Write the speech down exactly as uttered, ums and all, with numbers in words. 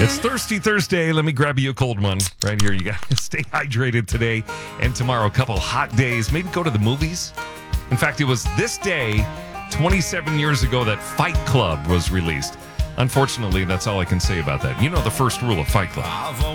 It's Thirsty Thursday. Let me grab you a cold one right here. You got to stay hydrated today and tomorrow. A couple hot days. Maybe go to the movies. In fact, it was this day twenty-seven years ago that Fight Club was released. Unfortunately, that's all I can say about that. You know the first rule of Fight Club.